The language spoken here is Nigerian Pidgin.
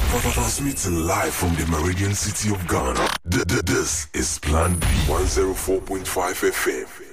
Transmitting live from the Meridian City of Ghana. This is Plan B 104.5 FM.